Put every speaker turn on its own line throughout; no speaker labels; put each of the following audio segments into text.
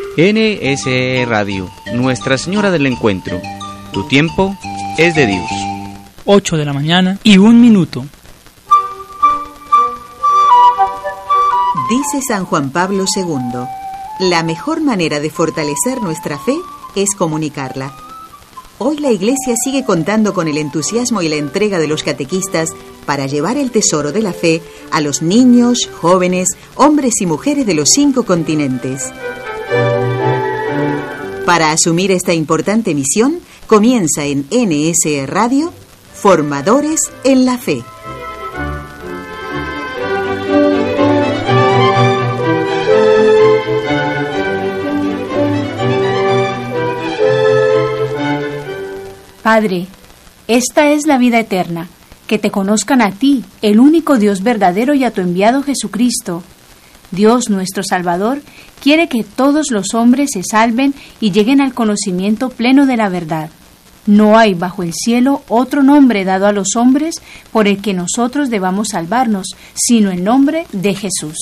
NSE Radio, Nuestra Señora del Encuentro. Tu tiempo es de Dios.
8 de la mañana y 1 minuto.
Dice San Juan Pablo II, la mejor manera de fortalecer nuestra fe es comunicarla. Hoy la Iglesia sigue contando con el entusiasmo y la entrega de los catequistas para llevar el tesoro de la fe a los niños, jóvenes, hombres y mujeres de los 5 continentes. Para asumir esta importante misión, comienza en NSE Radio, Formadores en la Fe.
Padre, esta es la vida eterna, que te conozcan a ti, el único Dios verdadero, y a tu enviado Jesucristo. Dios, nuestro Salvador, quiere que todos los hombres se salven y lleguen al conocimiento pleno de la verdad. No hay bajo el cielo otro nombre dado a los hombres por el que nosotros debamos salvarnos, sino el nombre de Jesús.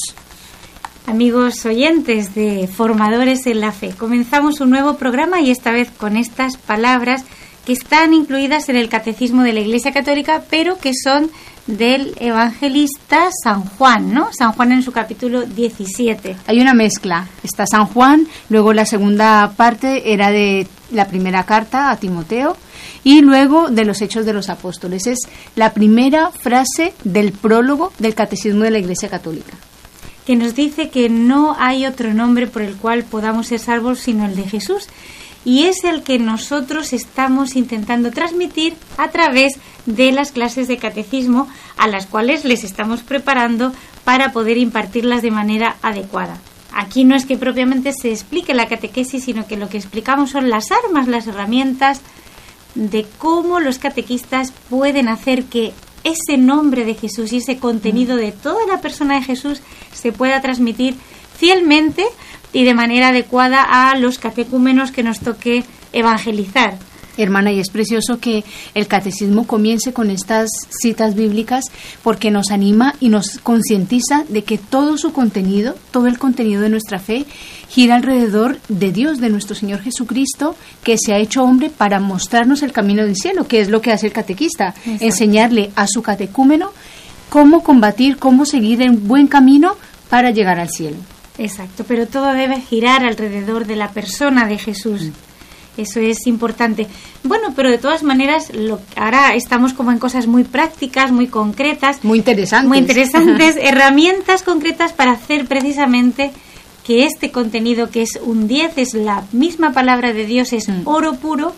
Amigos oyentes de Formadores en la Fe, comenzamos un nuevo programa y esta vez con estas palabras que están incluidas en el Catecismo de la Iglesia Católica, pero que son del evangelista San Juan, ¿no? San Juan en su capítulo 17.
Hay una mezcla. Está San Juan, luego la segunda parte era de la primera carta a Timoteo y luego de los Hechos de los Apóstoles. Es la primera frase del prólogo del Catecismo de la Iglesia Católica,
que nos dice que no hay otro nombre por el cual podamos ser salvos sino el de Jesús. Y es el que nosotros estamos intentando transmitir a través de las clases de catecismo, a las cuales les estamos preparando para poder impartirlas de manera adecuada. Aquí no es que propiamente se explique la catequesis, sino que lo que explicamos son las armas, las herramientas de cómo los catequistas pueden hacer que ese nombre de Jesús y ese contenido de toda la persona de Jesús se pueda transmitir fielmente y de manera adecuada a los catecúmenos que nos toque evangelizar.
Hermana, y es precioso que el catecismo comience con estas citas bíblicas porque nos anima y nos concientiza de que todo su contenido, todo el contenido de nuestra fe gira alrededor de Dios, de nuestro Señor Jesucristo, que se ha hecho hombre para mostrarnos el camino del cielo, que es lo que hace el catequista. Exacto. Enseñarle a su catecúmeno cómo combatir, cómo seguir en buen camino para llegar al cielo.
Exacto, pero todo debe girar alrededor de la persona de Jesús. Eso es importante. Bueno, pero de todas maneras, ahora estamos como en cosas muy prácticas, muy concretas.
Muy interesantes.
Herramientas concretas para hacer precisamente que este contenido, que es un 10, es la misma palabra de Dios, es oro puro,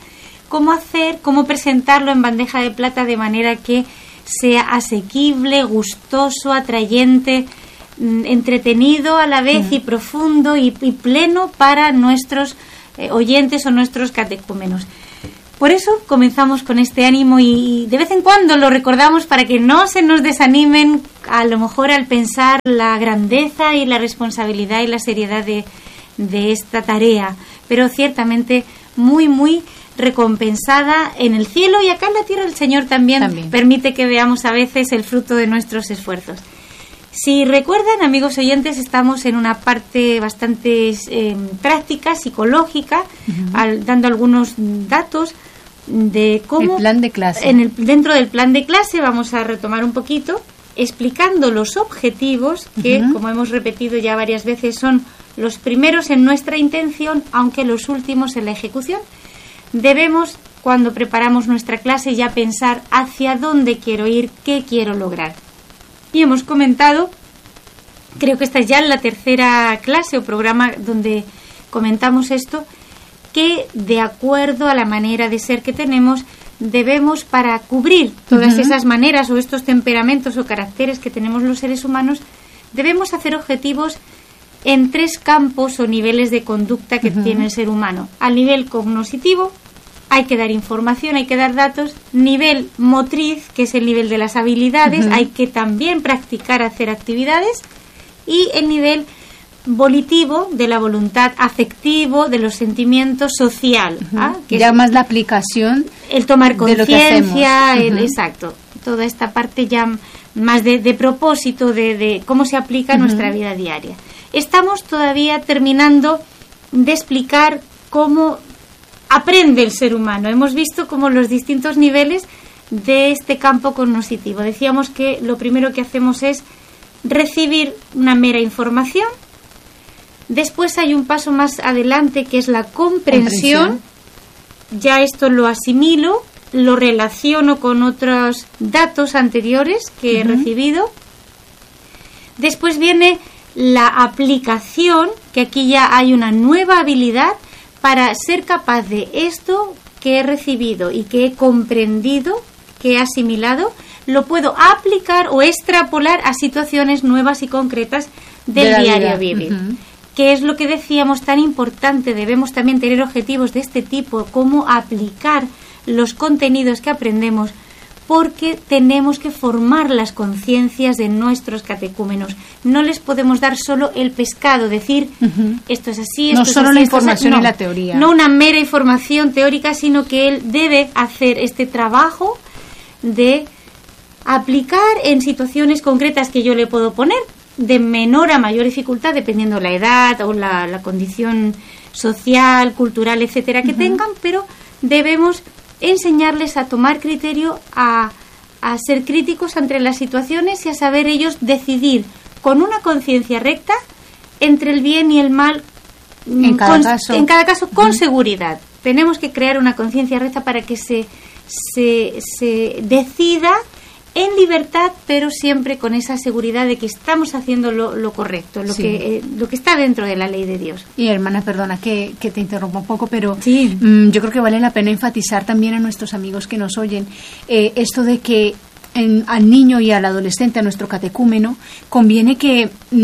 cómo presentarlo en bandeja de plata de manera que sea asequible, gustoso, atrayente, entretenido a la vez y profundo y pleno para nuestros oyentes o nuestros catecúmenos. Por eso comenzamos con este ánimo y de vez en cuando lo recordamos para que no se nos desanimen a lo mejor al pensar la grandeza y la responsabilidad y la seriedad de esta tarea, pero ciertamente muy, muy recompensada en el cielo, y acá en la tierra el Señor también permite que veamos a veces el fruto de nuestros esfuerzos. Si recuerdan, amigos oyentes, estamos en una parte bastante práctica, psicológica, dando algunos datos de cómo...
El plan de clase.
Dentro del plan de clase vamos a retomar un poquito, explicando los objetivos, que, como hemos repetido ya varias veces, son los primeros en nuestra intención, aunque los últimos en la ejecución. Debemos, cuando preparamos nuestra clase, ya pensar hacia dónde quiero ir, qué quiero lograr. Y hemos comentado, creo que esta es ya la tercera clase o programa donde comentamos esto, que de acuerdo a la manera de ser que tenemos, debemos, para cubrir todas esas maneras o estos temperamentos o caracteres que tenemos los seres humanos, debemos hacer objetivos en 3 campos o niveles de conducta que tiene el ser humano. Al nivel cognoscitivo, hay que dar información, hay que dar datos. Nivel motriz, que es el nivel de las habilidades, hay que también practicar hacer actividades. Y el nivel volitivo, de la voluntad, afectivo, de los sentimientos, social. Que
ya es más la aplicación,
el tomar conciencia, exacto. Toda esta parte ya más de propósito, de cómo se aplica nuestra vida diaria. Estamos todavía terminando de explicar cómo aprende el ser humano. Hemos visto como los distintos niveles de este campo cognoscitivo. Decíamos que lo primero que hacemos es recibir una mera información. Después hay un paso más adelante que es la comprensión. Ya esto lo asimilo, lo relaciono con otros datos anteriores que he recibido. Después viene la aplicación, que aquí ya hay una nueva habilidad para ser capaz de esto que he recibido y que he comprendido, que he asimilado, lo puedo aplicar o extrapolar a situaciones nuevas y concretas del diario vivir. Que es lo que decíamos tan importante, debemos también tener objetivos de este tipo, cómo aplicar los contenidos que aprendemos, porque tenemos que formar las conciencias de nuestros catecúmenos. No les podemos dar solo el pescado, decir esto es así, esto
no
es
solo
así,
la
esto es
información
así.
y la teoría.
No una mera información teórica, sino que él debe hacer este trabajo de aplicar en situaciones concretas que yo le puedo poner, de menor a mayor dificultad, dependiendo la edad o la condición social, cultural, etcétera, que tengan, pero debemos enseñarles a tomar criterio, a ser críticos ante las situaciones y a saber ellos decidir con una conciencia recta entre el bien y el mal en cada caso con seguridad. Tenemos que crear una conciencia recta para que se decida en libertad, pero siempre con esa seguridad de que estamos haciendo lo correcto, lo que está dentro de la ley de Dios.
Y hermana, perdona que te interrumpa un poco, pero
sí.
Yo creo que vale la pena enfatizar también a nuestros amigos que nos oyen esto de que al niño y al adolescente, a nuestro catecúmeno, conviene que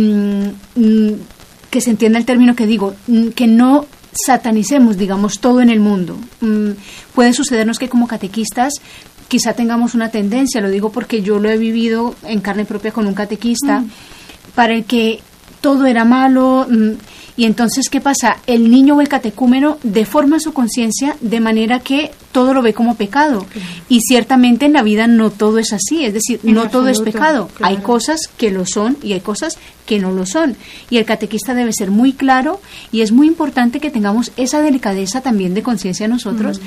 se entienda el término que digo, que no satanicemos, digamos, todo en el mundo. Puede sucedernos que como catequistas quizá tengamos una tendencia, lo digo porque yo lo he vivido en carne propia con un catequista, para el que todo era malo, y entonces, ¿qué pasa? El niño o el catecúmeno deforma su conciencia de manera que todo lo ve como pecado. Y ciertamente en la vida no todo es así, es decir, no todo es pecado. Claro. Hay cosas que lo son y hay cosas que no lo son. Y el catequista debe ser muy claro, y es muy importante que tengamos esa delicadeza también de conciencia nosotros,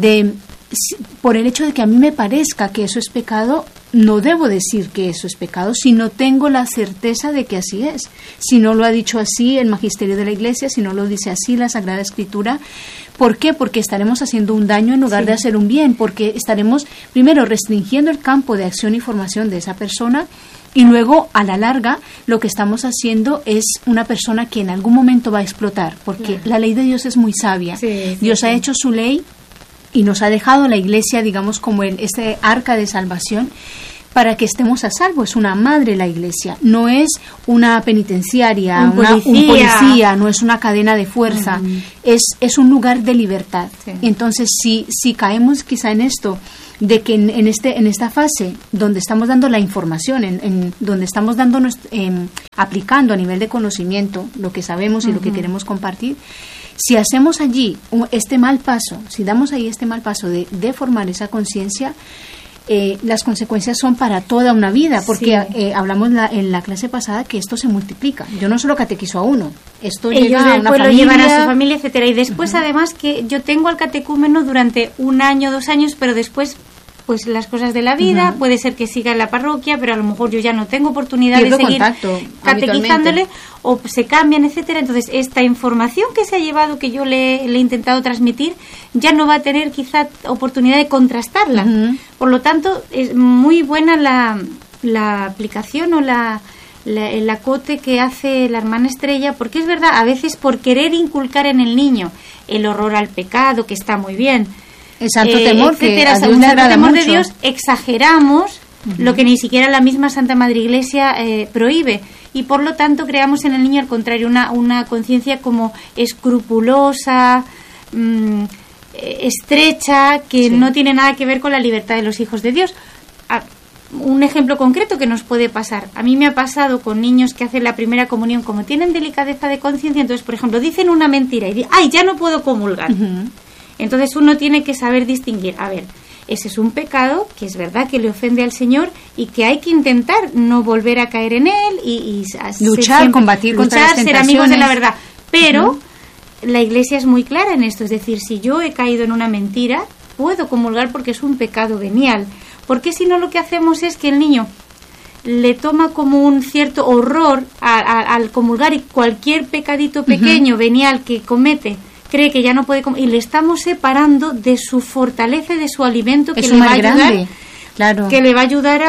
por el hecho de que a mí me parezca que eso es pecado, no debo decir que eso es pecado si no tengo la certeza de que así es. Si no lo ha dicho así el magisterio de la Iglesia, si no lo dice así la Sagrada Escritura. ¿Por qué? Porque estaremos haciendo un daño en lugar de hacer un bien, porque estaremos primero restringiendo el campo de acción y formación de esa persona, y luego a la larga lo que estamos haciendo es una persona que en algún momento va a explotar, porque la ley de Dios es muy sabia. Dios ha hecho su ley y nos ha dejado la Iglesia, digamos, como este arca de salvación para que estemos a salvo. Es una madre la Iglesia, no es una penitenciaria, un policía, no es una cadena de fuerza, es un lugar de libertad. Entonces, si caemos quizá en esto, de que en esta fase donde estamos dando la información, donde estamos dando aplicando a nivel de conocimiento lo que sabemos y lo que queremos compartir, si hacemos allí este mal paso, si damos ahí este mal paso de formar esa conciencia, las consecuencias son para toda una vida, porque hablamos en la clase pasada que esto se multiplica. Yo no solo catequizo a uno, esto llega a una familia, lo
llevan a su familia, etcétera. Y después, además, que yo tengo al catecúmeno durante 1 año, 2 años, pero después, pues las cosas de la vida, puede ser que siga en la parroquia, pero a lo mejor yo ya no tengo oportunidad de seguir catequizándole, o se cambian, etcétera. Entonces, esta información que se ha llevado, que yo le he intentado transmitir, ya no va a tener quizá oportunidad de contrastarla. Por lo tanto, es muy buena la aplicación o el acote que hace la hermana Estrella, porque es verdad, a veces por querer inculcar en el niño el horror al pecado, que está muy bien,
el santo temor,
etcétera,
que a Dios le agrada
temor
mucho.
De Dios, exageramos lo que ni siquiera la misma Santa Madre Iglesia prohíbe, y por lo tanto creamos en el niño, al contrario, una conciencia como escrupulosa, estrecha, que no tiene nada que ver con la libertad de los hijos de Dios. Un ejemplo concreto que nos puede pasar. A mí me ha pasado con niños que hacen la primera comunión, como tienen delicadeza de conciencia, entonces, por ejemplo, dicen una mentira y dicen, ¡ay, ya no puedo comulgar! Entonces uno tiene que saber distinguir, a ver, ese es un pecado que es verdad que le ofende al Señor y que hay que intentar no volver a caer en él y
luchar, combatir contra las
ser amigos de la verdad, pero la Iglesia es muy clara en esto, es decir, si yo he caído en una mentira, puedo comulgar porque es un pecado venial, porque si no lo que hacemos es que el niño le toma como un cierto horror al comulgar, y cualquier pecadito pequeño, venial que comete, cree que ya no puede y le estamos separando de su fortaleza, de su alimento, que le va a ayudar,
claro,
que le va a ayudar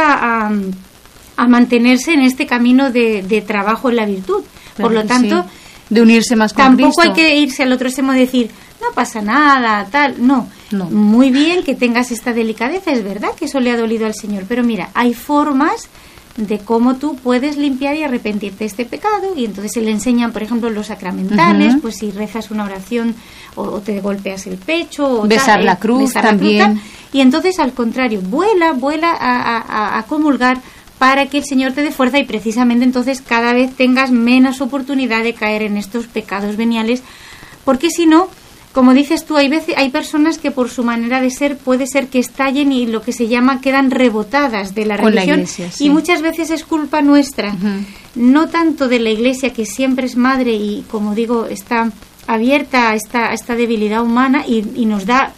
a mantenerse en este camino de trabajo en la virtud. Claro, por lo tanto,
de unirse más con
tampoco
Cristo.
Hay que irse al otro extremo de decir, no pasa nada, tal, no. Muy bien que tengas esta delicadeza, es verdad que eso le ha dolido al Señor, pero mira, hay formas de cómo tú puedes limpiar y arrepentirte de este pecado, y entonces se le enseñan, por ejemplo, los sacramentales, pues si rezas una oración o te golpeas el pecho, o
besar la cruz también,
y entonces al contrario, vuela a comulgar para que el Señor te dé fuerza, y precisamente entonces cada vez tengas menos oportunidad de caer en estos pecados veniales, porque si no, como dices tú, hay personas que por su manera de ser puede ser que estallen y lo que se llama quedan rebotadas de la religión,
la Iglesia, sí.
Y muchas veces es culpa nuestra, no tanto de la Iglesia, que siempre es madre y, como digo, está abierta a esta debilidad humana y nos da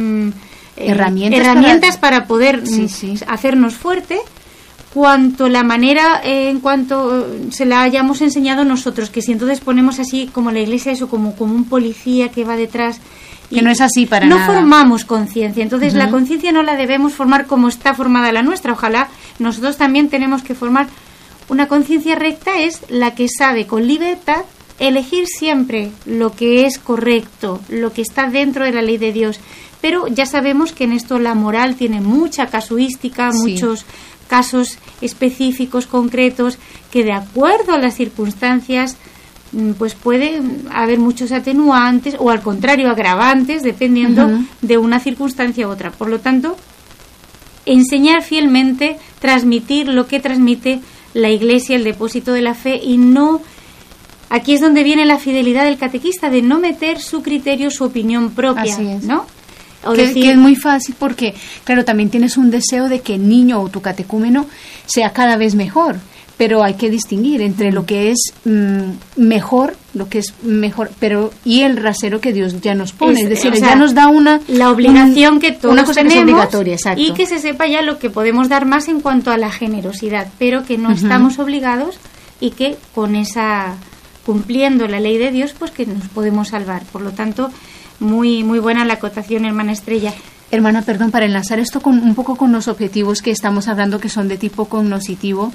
herramientas para poder hacernos fuerte, cuanto la manera en cuanto se la hayamos enseñado nosotros, que si entonces ponemos así como la Iglesia, eso como un policía que va detrás,
que no es así para
nada.
No
formamos conciencia, entonces la conciencia no la debemos formar como está formada la nuestra. Ojalá nosotros también tenemos que formar una conciencia recta, es la que sabe con libertad elegir siempre lo que es correcto, lo que está dentro de la ley de Dios. Pero ya sabemos que en esto la moral tiene mucha casuística, muchos casos específicos, concretos, que de acuerdo a las circunstancias pues puede haber muchos atenuantes o al contrario agravantes, dependiendo de una circunstancia u otra. Por lo tanto, enseñar fielmente, transmitir lo que transmite la Iglesia, el depósito de la fe, y no... Aquí es donde viene la fidelidad del catequista, de no meter su criterio, su opinión propia.
Así es.
¿No?
Que es muy fácil porque, claro, también tienes un deseo de que el niño o tu catecúmeno sea cada vez mejor, pero hay que distinguir entre lo que es mejor, pero y el rasero que Dios ya nos pone, es decir, ya nos da
la obligación que todos
una cosa
tenemos,
que es obligatoria, exacto.
Y que se sepa ya lo que podemos dar más en cuanto a la generosidad, pero que no estamos obligados, y que con esa, cumpliendo la ley de Dios, pues que nos podemos salvar. Por lo tanto, muy muy buena la acotación, hermana Estrella.
Hermana, perdón, para enlazar esto un poco con los objetivos que estamos hablando, que son de tipo cognoscitivo,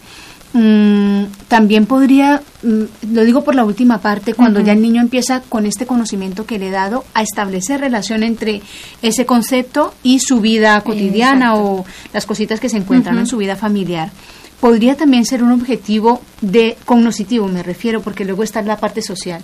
también podría, lo digo por la última parte, cuando ya el niño empieza con este conocimiento que le he dado, a establecer relación entre ese concepto y su vida cotidiana, o las cositas que se encuentran en su vida familiar. Podría también ser un objetivo de cognoscitivo, me refiero, porque luego está la parte social,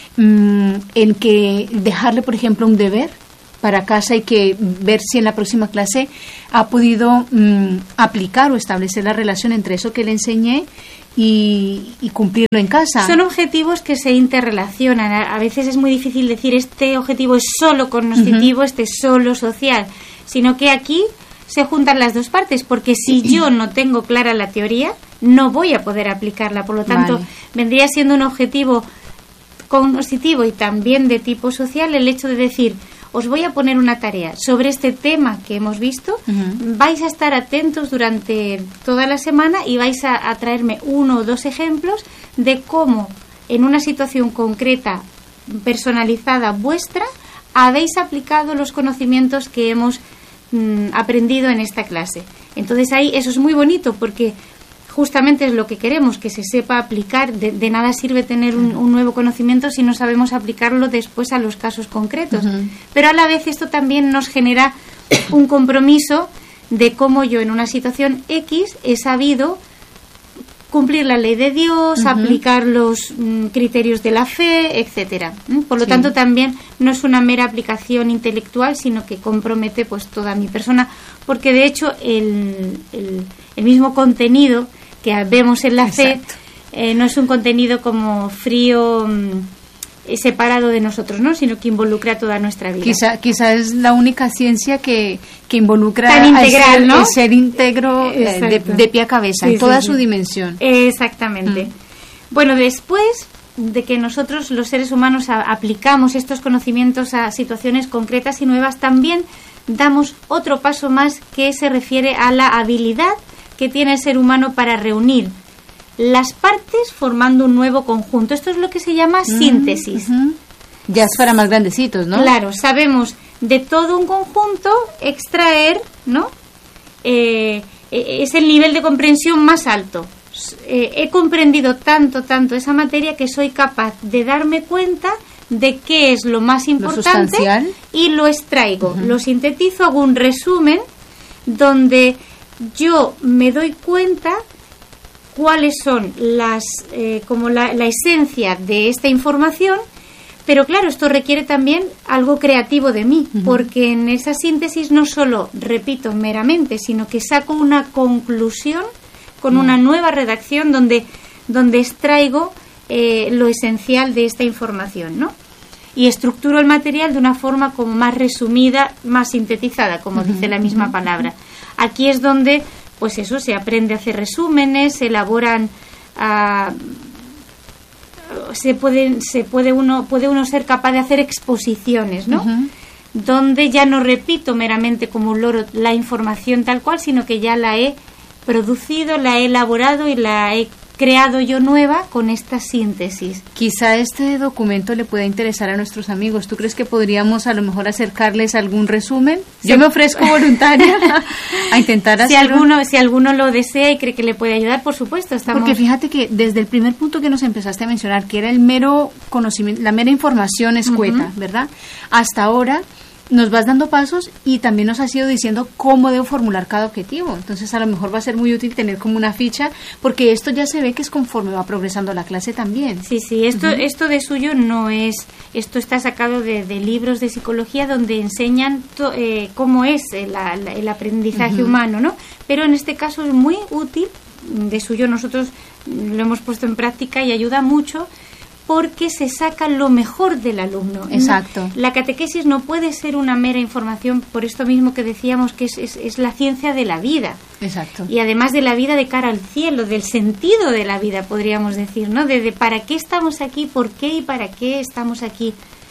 en que dejarle, por ejemplo, un deber para casa, y que ver si en la próxima clase ha podido aplicar o establecer la relación entre eso que le enseñé y cumplirlo en casa.
Son objetivos que se interrelacionan. A veces es muy difícil decir este objetivo es solo cognoscitivo, este es solo social, sino que aquí se juntan las dos partes, porque si yo no tengo clara la teoría, no voy a poder aplicarla. Por lo tanto, vendría siendo un objetivo cognoscitivo y también de tipo social el hecho de decir, os voy a poner una tarea sobre este tema que hemos visto, vais a estar atentos durante toda la semana y vais a traerme 1 o 2 ejemplos de cómo en una situación concreta, personalizada vuestra, habéis aplicado los conocimientos que hemos aprendido en esta clase. Entonces ahí eso es muy bonito, porque justamente es lo que queremos, que se sepa aplicar. De nada sirve tener un nuevo conocimiento si no sabemos aplicarlo después a los casos concretos. Pero a la vez esto también nos genera un compromiso de cómo yo en una situación X he sabido cumplir la ley de Dios, aplicar los criterios de la fe, etcétera. Por lo tanto, también no es una mera aplicación intelectual, sino que compromete pues toda mi persona, porque de hecho el mismo contenido que vemos en la fe no es un contenido como frío, separado de nosotros, ¿no? Sino que involucra toda nuestra vida.
Quizá es la única ciencia que involucra
tan integral,
el
¿no?
ser íntegro de pie a cabeza, en toda su dimensión.
Exactamente. Bueno, después de que nosotros los seres humanos aplicamos estos conocimientos a situaciones concretas y nuevas, también damos otro paso más que se refiere a la habilidad que tiene el ser humano para reunir las partes formando un nuevo conjunto. Esto es lo que se llama síntesis.
Ya es para más grandecitos, ¿no?
Claro, sabemos de todo un conjunto extraer, ¿no? Es el nivel de comprensión más alto. He comprendido tanto esa materia que soy capaz de darme cuenta de qué es lo más importante y lo extraigo, lo sintetizo, hago un resumen donde yo me doy cuenta cuáles son las como la esencia de esta información. Pero claro, esto requiere también algo creativo de mí, porque en esa síntesis no solo repito meramente, sino que saco una conclusión con una nueva redacción donde extraigo lo esencial de esta información, ¿no? Y estructuro el material de una forma como más resumida, más sintetizada, como dice la misma palabra. Aquí es donde, pues eso, se aprende a hacer resúmenes, se elaboran... puede uno ser capaz de hacer exposiciones, ¿no? Donde ya no repito meramente como un loro la información tal cual, sino que ya la he producido, la he elaborado y la he creado yo nueva con esta síntesis.
Quizá este documento le pueda interesar a nuestros amigos. ¿Tú crees que podríamos a lo mejor acercarles algún resumen? Sí. Yo me ofrezco voluntaria a intentar hacer
si alguno lo desea y cree que le puede ayudar, por supuesto.
Porque fíjate que desde el primer punto que nos empezaste a mencionar, que era el mero conocimiento, la mera información escueta, ¿verdad? Hasta ahora nos vas dando pasos y también nos has ido diciendo cómo debo formular cada objetivo. Entonces a lo mejor va a ser muy útil tener como una ficha, porque esto ya se ve que es conforme va progresando la clase también.
Sí, esto de suyo no es, esto está sacado de libros de psicología donde enseñan cómo es el aprendizaje humano, ¿no? Pero en este caso es muy útil, de suyo nosotros lo hemos puesto en práctica y ayuda mucho, porque se saca lo mejor del alumno.
Exacto.
La catequesis no puede ser una mera información, por esto mismo que decíamos que es la ciencia de la vida.
Exacto.
Y además de la vida de cara al cielo, del sentido de la vida, podríamos decir, ¿no? De para qué estamos aquí, por qué y para qué estamos aquí.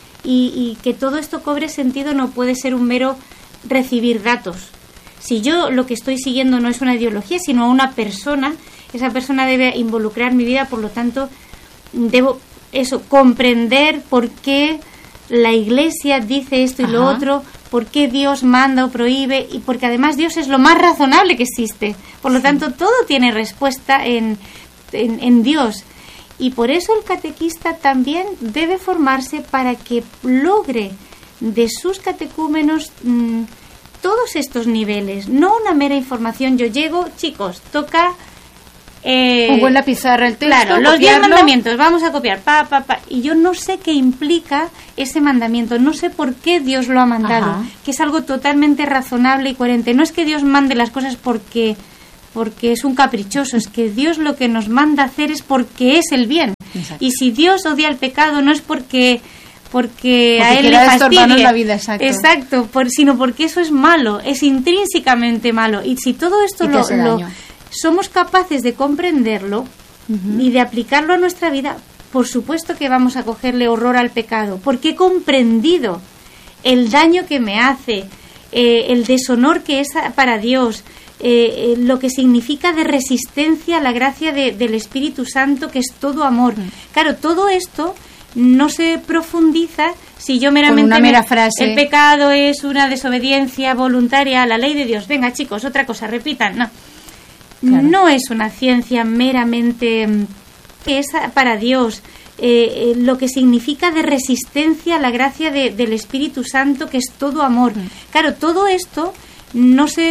Y que todo esto cobre sentido no puede ser un mero recibir datos. Si yo lo que estoy siguiendo no es una ideología, sino a una persona, esa persona debe involucrar mi vida, por lo tanto, debo comprender por qué la Iglesia dice esto y lo otro, por qué Dios manda o prohíbe, y porque además Dios es lo más razonable que existe. Por lo tanto, todo tiene respuesta en Dios. Y por eso el catequista también debe formarse para que logre de sus catecúmenos todos estos niveles. No una mera información. Yo llego, chicos, toca...
pongo en la pizarra el texto,
claro, los 10 mandamientos, vamos a copiar, y yo no sé qué implica ese mandamiento, no sé por qué Dios lo ha mandado, que es algo totalmente razonable y coherente. No es que Dios mande las cosas porque es un caprichoso, es que Dios lo que nos manda hacer es porque es el bien. Exacto. Y si Dios odia el pecado no es porque a él le fastidia
la vida, exacto,
sino porque eso es malo, es intrínsecamente malo. Y si todo esto somos capaces de comprenderlo y de aplicarlo a nuestra vida, por supuesto que vamos a cogerle horror al pecado, porque he comprendido el daño que me hace, el deshonor que es para Dios, lo que significa de resistencia a la gracia del Espíritu Santo, que es todo amor. Claro, todo esto no se profundiza si yo meramente...
Con una mera frase.
El pecado es una desobediencia voluntaria a la ley de Dios. Venga, chicos, otra cosa, repitan. No. Claro. No es una ciencia meramente que es para Dios, lo que significa de resistencia a la gracia del Espíritu Santo, que es todo amor. Claro, todo esto no se